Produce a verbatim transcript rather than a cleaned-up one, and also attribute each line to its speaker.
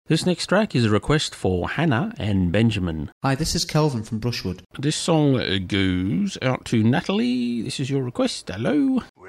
Speaker 1: This next track is a request for Hannah and Benjamin.
Speaker 2: Hi, this is Kelvin from Brushwood.
Speaker 1: This song goes out to Natalie. This is your request. Hello.